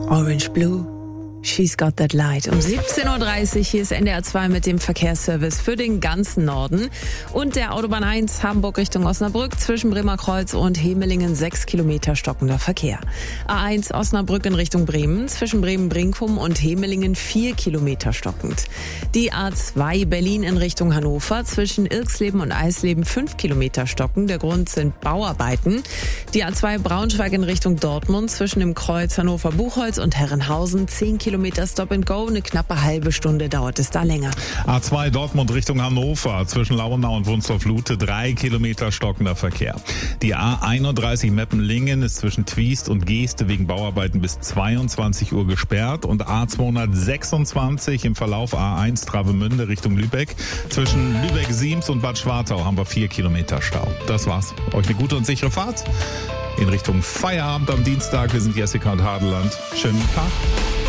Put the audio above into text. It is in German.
Orange Blue, She's Got That Light. Um 17.30 Uhr, hier ist NDR 2 mit dem Verkehrsservice für den ganzen Norden. Und der Autobahn 1 Hamburg Richtung Osnabrück zwischen Bremer Kreuz und Hemelingen 6 Kilometer stockender Verkehr. A1 Osnabrück in Richtung Bremen zwischen Bremen-Brinkum und Hemelingen 4 Kilometer stockend. Die A2 Berlin in Richtung Hannover zwischen Irxleben und Eisleben 5 Kilometer stocken. Der Grund sind Bauarbeiten. Die A2 Braunschweig in Richtung Dortmund zwischen dem Kreuz Hannover-Buchholz und Herrenhausen 10 Kilometer Stop and Go. Eine knappe halbe Stunde dauert es da länger. A2 Dortmund Richtung Hannover zwischen Lauenau und Wunstorf-Lute 3 Kilometer stockender Verkehr. Die A31 Meppen-Lingen ist zwischen Twiest und Geeste wegen Bauarbeiten bis 22 Uhr gesperrt und A226 im Verlauf A1 Travemünde Richtung Lübeck zwischen Lübeck-Siems und Bad Schwartau haben wir 4 Kilometer Stau. Das war's. Euch eine gute und sichere Fahrt in Richtung Feierabend am Dienstag. Wir sind Jessica und Hadeland. Schönen Tag.